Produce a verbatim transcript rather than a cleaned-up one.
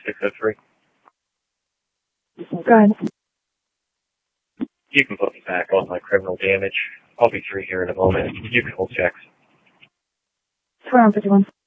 six oh three. Go ahead. You can put me back on my criminal damage. I'll be through here in a moment. You can hold checks. four fifty-one.